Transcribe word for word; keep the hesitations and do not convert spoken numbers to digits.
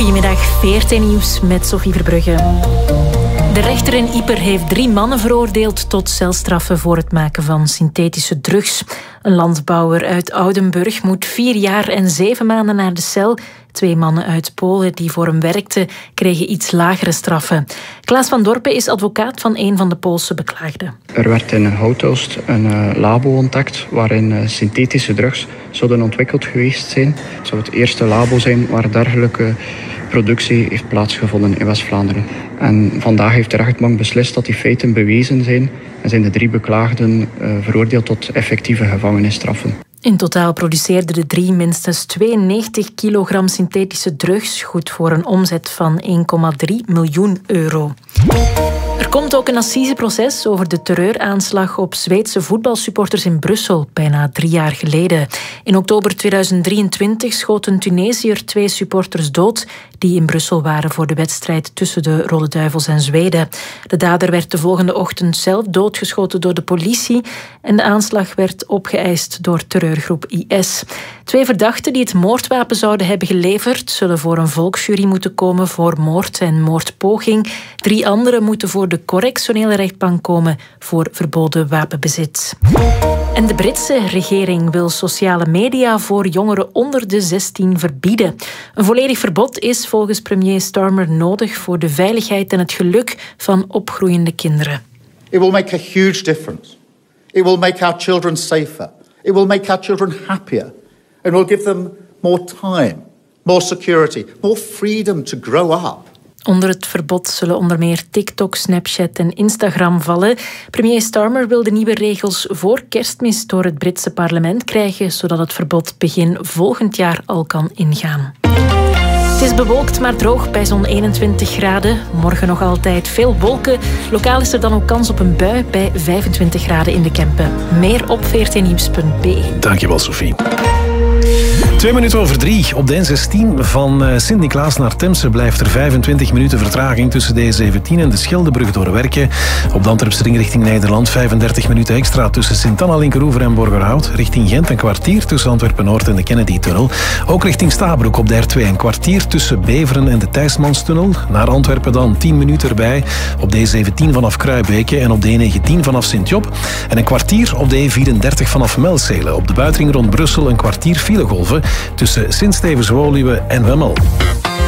Goedemiddag, V R T Nieuws met Sophie Verbrugge. De rechter in Ieper heeft drie mannen veroordeeld tot celstraffen voor het maken van synthetische drugs. Een landbouwer uit Oudenburg moet vier jaar en zeven maanden naar de cel. Twee mannen uit Polen die voor hem werkten, kregen iets lagere straffen. Klaas van Dorpen is advocaat van een van de Poolse beklaagden. Er werd in Houtholst een uh, labo ontdekt waarin uh, synthetische drugs zouden ontwikkeld geweest zijn. Het zou het eerste labo zijn waar dergelijke productie heeft plaatsgevonden in West-Vlaanderen. En vandaag heeft de rechtbank beslist dat die feiten bewezen zijn en zijn de drie beklaagden uh, veroordeeld tot effectieve gevangenisstraffen. In totaal produceerden de drie minstens tweeënnegentig kilogram synthetische drugs, goed voor een omzet van één komma drie miljoen euro. Er komt ook een assiseproces over de terreuraanslag op Zweedse voetbalsupporters in Brussel, bijna drie jaar geleden. In oktober tweeduizend drieëntwintig schoten Tunesiër twee supporters dood die in Brussel waren voor de wedstrijd tussen de Rode Duivels en Zweden. De dader werd de volgende ochtend zelf doodgeschoten door de politie en de aanslag werd opgeëist door terreurgroep I S. Twee verdachten die het moordwapen zouden hebben geleverd zullen voor een volksjury moeten komen voor moord en moordpoging. Drie anderen moeten voor de correctionele rechtbank komen voor verboden wapenbezit. En de Britse regering wil sociale media voor jongeren onder de zestien verbieden. Een volledig verbod is volgens premier Starmer nodig voor de veiligheid en het geluk van opgroeiende kinderen. It will make a huge difference. It will make our children safer. It will make our children happier. And will give them more time, more security, more freedom to grow up. Onder het verbod zullen onder meer TikTok, Snapchat en Instagram vallen. Premier Starmer wil de nieuwe regels voor Kerstmis door het Britse parlement krijgen, zodat het verbod begin volgend jaar al kan ingaan. Het is bewolkt, maar droog bij zo'n eenentwintig graden. Morgen nog altijd veel wolken. Lokaal is er dan ook kans op een bui bij vijfentwintig graden in de Kempen. Meer op v r t nieuws punt b e. Dankjewel, Sophie. Twee minuten over drie. Op de N zestien van Sint-Niklaas naar Temse blijft er vijfentwintig minuten vertraging tussen de E zeventien en de Scheldebrug door Werken. Op de Antwerpse ring richting Nederland vijfendertig minuten extra tussen Sint-Anna, Linkeroever en Borgerhout. Richting Gent een kwartier tussen Antwerpen-Noord en de Kennedy-tunnel. Ook richting Stabroek op de R twee een kwartier tussen Beveren en de Thijsmanstunnel. Naar Antwerpen dan tien minuten erbij op de E zeventien vanaf Kruibeke en op de E negentien vanaf Sint-Job. En een kwartier op de E vierendertig vanaf Melzele. Op de buitenring rond Brussel een kwartier filegolven tussen Sint-Stevens-Woluwe en Wemmel.